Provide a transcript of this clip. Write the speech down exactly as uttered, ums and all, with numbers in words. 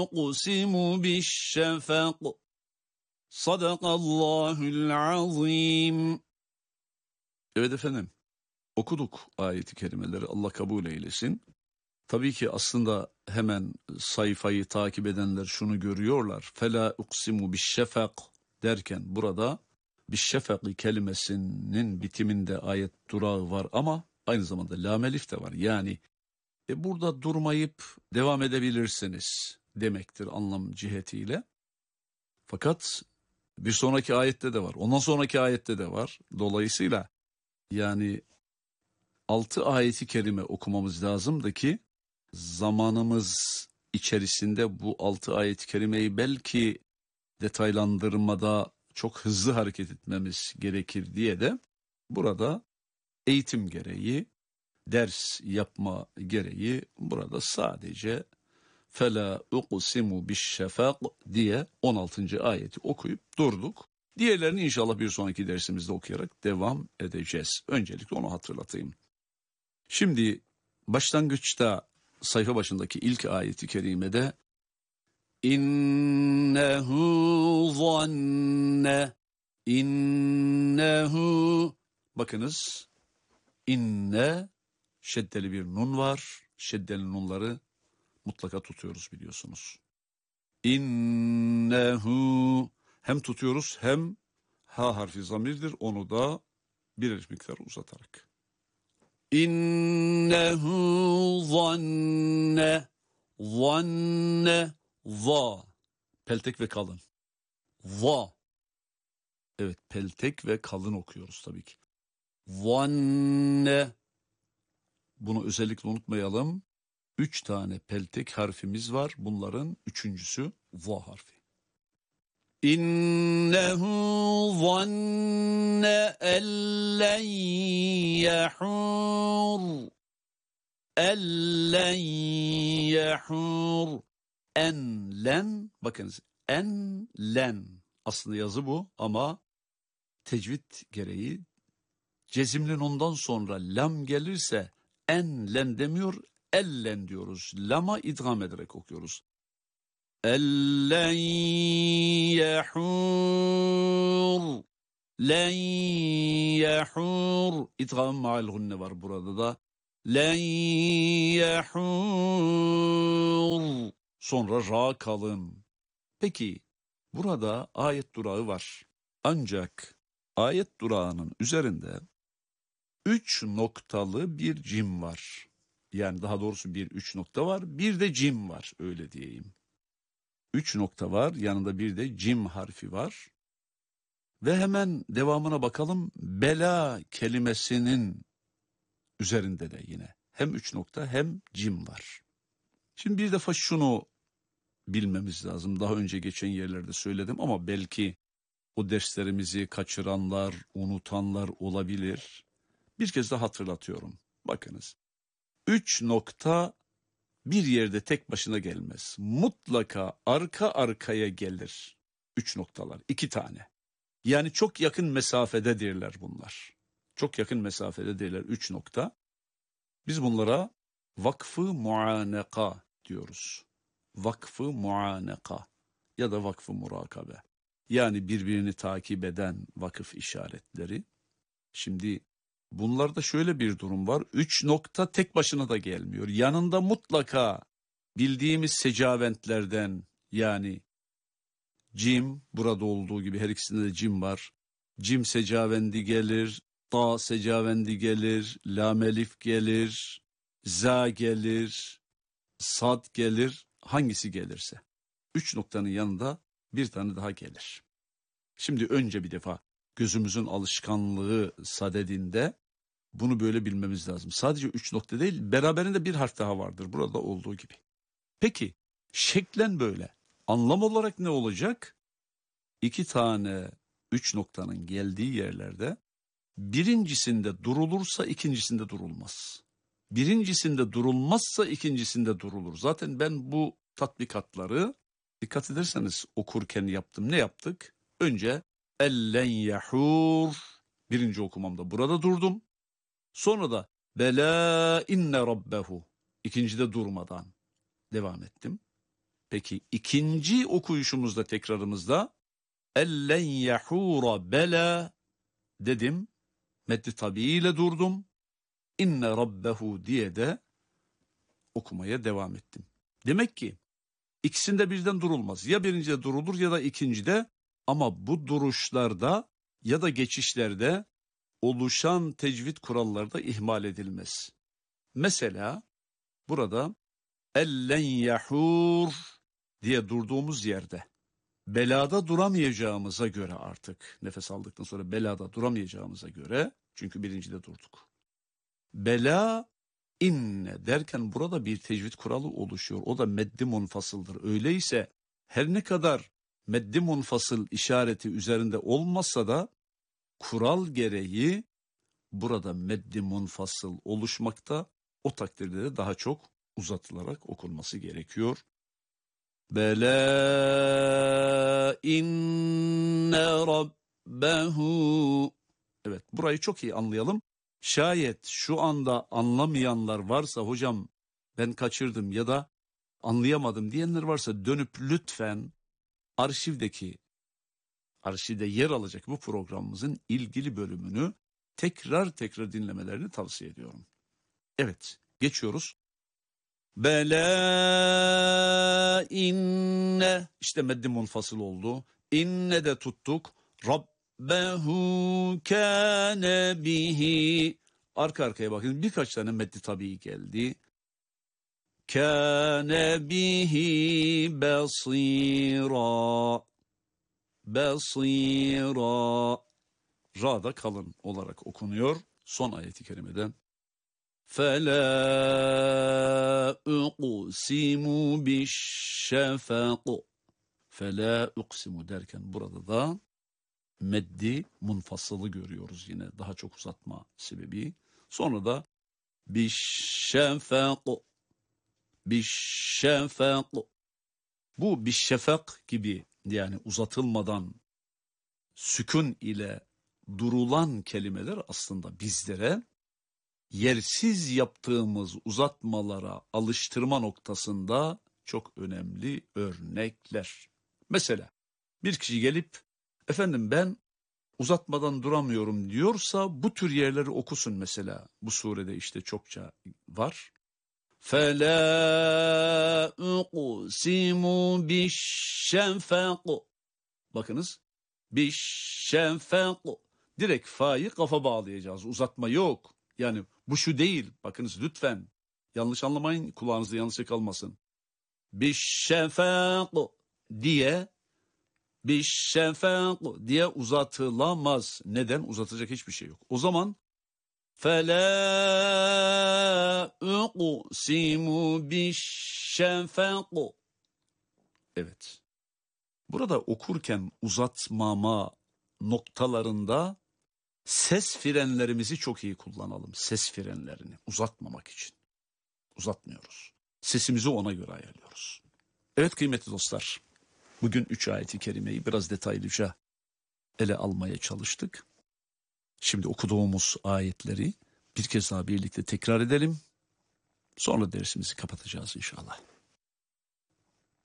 uqsimu biş-şefak. Sadakallahul azim. Evet efendim, okuduk ayeti kerimeleri, Allah kabul eylesin. Tabii ki aslında hemen sayfayı takip edenler şunu görüyorlar. Fela uqsimu biş-şefak derken burada biş-şefaki kelimesinin bitiminde ayet durağı var ama aynı zamanda lam elif de var. Yani e, burada durmayıp devam edebilirsiniz demektir anlam cihetiyle. Fakat bir sonraki ayette de var. Ondan sonraki ayette de var. Dolayısıyla yani altı ayeti kerime okumamız lazımdı ki zamanımız içerisinde bu altı ayet-i kerimeyi belki detaylandırmada çok hızlı hareket etmemiz gerekir diye de burada eğitim gereği, ders yapma gereği burada sadece fela uqsimu biş-şefak diye on altıncı ayeti okuyup durduk. Diğerlerini inşallah bir sonraki dersimizde okuyarak devam edeceğiz. Öncelikle onu hatırlatayım. Şimdi başlangıçta sayfa başındaki ilk ayeti kerimede innehu zanne innehu, bakınız inne şeddeli bir nun var. Şeddeli nunları mutlaka tutuyoruz biliyorsunuz. İnnehu hem tutuyoruz hem ha harfi zamirdir, onu da bir elif miktar uzatarak. İnnehu zanne zanne va peltek ve kalın va, evet peltek ve kalın okuyoruz tabii ki. Zanne, bunu özellikle unutmayalım. Üç tane peltek harfimiz var. Bunların üçüncüsü va harfi. İnnehu zanne ellen yahur ellen yahur enlen, bakınız enlen aslında yazı bu ama tecvid gereği cezimli nundan sonra lam gelirse enlen demiyor, ellen diyoruz. Lama idgam ederek okuyoruz. Ellen yahur len yahur, idgam ma'al gunne var burada da. Len yahur, sonra ra kalın. Peki burada ayet durağı var. Ancak ayet durağının üzerinde üç noktalı bir cim var. Yani daha doğrusu bir üç nokta var, bir de cim var, öyle diyeyim. Üç nokta var, yanında bir de cim harfi var. Ve hemen devamına bakalım. Bela kelimesinin üzerinde de yine hem üç nokta hem cim var. Şimdi bir defa şunu bilmemiz lazım. Daha önce geçen yerlerde söyledim ama belki o derslerimizi kaçıranlar, unutanlar olabilir. Bir kez daha hatırlatıyorum. Bakınız. Üç nokta bir yerde tek başına gelmez. Mutlaka arka arkaya gelir. Üç noktalar, iki tane. Yani çok yakın mesafededirler bunlar. Çok yakın mesafededirler üç nokta. Biz bunlara vakfı muaneka diyoruz. Vakfı muaneka ya da vakfı murakabe. Yani birbirini takip eden vakıf işaretleri. Şimdi bunlarda şöyle bir durum var. Üç nokta tek başına da gelmiyor. Yanında mutlaka bildiğimiz secaventlerden, yani cim, burada olduğu gibi her ikisinde de cim var. Cim secavendi gelir, ta secavendi gelir, lam elif gelir, za gelir, sad gelir, hangisi gelirse. Üç noktanın yanında bir tane daha gelir. Şimdi önce bir defa gözümüzün alışkanlığı sadedinde bunu böyle bilmemiz lazım. Sadece üç nokta değil, beraberinde bir harf daha vardır burada olduğu gibi. Peki şeklen böyle. Anlam olarak ne olacak? İki tane üç noktanın geldiği yerlerde birincisinde durulursa ikincisinde durulmaz. Birincisinde durulmazsa ikincisinde durulur. Zaten ben bu tatbikatları dikkat ederseniz okurken yaptım. Ne yaptık? Önce ellen yahur, birinci okumamda burada durdum. Sonra da bela inne rabbehu, ikincide durmadan devam ettim. Peki ikinci okuyuşumuzda, tekrarımızda ellen yahura bela dedim. Meddi tabiiyle durdum. İnne rabbehu diye de okumaya devam ettim. Demek ki ikisinde birden durulmaz. Ya birincide durulur ya da ikincide, ama bu duruşlarda ya da geçişlerde oluşan tecvid kuralları da ihmal edilmez. Mesela burada ellen yahur diye durduğumuz yerde belada duramayacağımıza göre, artık nefes aldıktan sonra belada duramayacağımıza göre, çünkü birincide durduk. Bela inne derken burada bir tecvid kuralı oluşuyor. O da meddi munfasıldır. Öyleyse her ne kadar meddi munfasıl işareti üzerinde olmasa da kural gereği burada meddi munfasıl oluşmakta. O takdirde de daha çok uzatılarak okunması gerekiyor. Bela inne rabbehu. Evet, burayı çok iyi anlayalım. Şayet şu anda anlamayanlar varsa, hocam ben kaçırdım ya da anlayamadım diyenler varsa, dönüp lütfen arşivdeki, arşivde yer alacak bu programımızın ilgili bölümünü tekrar tekrar dinlemelerini tavsiye ediyorum. Evet, geçiyoruz. Bela inne, işte meddi munfasıl oldu. İnne de tuttuk. Rabbehu kâne bihi. Arka arkaya bakın, birkaç tane meddi tabii geldi. Kâne bihi basîrâ. Basîrâ. Ra da kalın olarak okunuyor. Son ayeti kerimeden. فَلَا اُقْسِمُ بِالشَّفَقِ. فَلَا اُقْسِمُ derken burada da meddi munfasılı görüyoruz yine, daha çok uzatma sebebi. Sonra da بِالشَّفَقِ. بِالشَّفَقِ. Bu bişşefak gibi, yani uzatılmadan sükun ile durulan kelimeler aslında bizlere yersiz yaptığımız uzatmalara alıştırma noktasında çok önemli örnekler. Mesela bir kişi gelip efendim ben uzatmadan duramıyorum diyorsa bu tür yerleri okusun mesela. Bu surede işte çokça var. فَلَا اُقْسِمُ بِالشَّفَقِ. Bakınız, bişşefak. Direkt fa'yı kafa bağlayacağız. Uzatma yok. Yani bu şu değil. Bakınız lütfen. Yanlış anlamayın. Kulağınızda yanlışlık kalmasın. Bişşefak diye bişşefak diye uzatılamaz. Neden? Uzatacak hiçbir şey yok. O zaman فَلَا اُقْسِمُ بِالشَّفَقِ. Evet. Burada okurken uzatmama noktalarında ses frenlerimizi çok iyi kullanalım. Ses frenlerini uzatmamak için. Uzatmıyoruz. Sesimizi ona göre ayarlıyoruz. Evet kıymetli dostlar. Bugün üç ayeti kerimeyi biraz detaylıca ele almaya çalıştık. Şimdi okuduğumuz ayetleri bir kez daha birlikte tekrar edelim. Sonra dersimizi kapatacağız inşallah.